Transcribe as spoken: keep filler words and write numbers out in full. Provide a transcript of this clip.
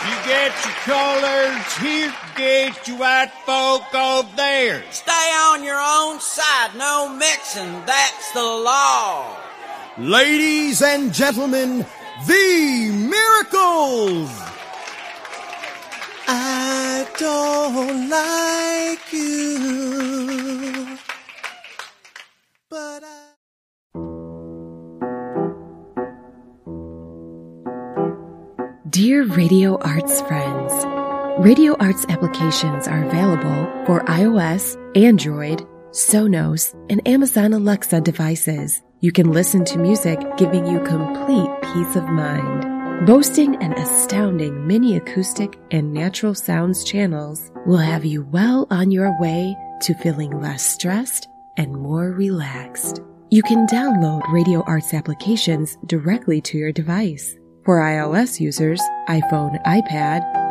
You get your colors here, get your white folk over there. Stay on your own side, no mixing, that's the law. Ladies and gentlemen, the Miracles! I don't like you, but I... Dear Radio Arts friends, Radio Arts applications are available for iOS, Android, Sonos, and Amazon Alexa devices. You can listen to music giving you complete peace of mind. Boasting an astounding mini acoustic and natural sounds channels will have you well on your way to feeling less stressed and more relaxed. You can download Radio Arts applications directly to your device. For iOS users, iPhone, iPad,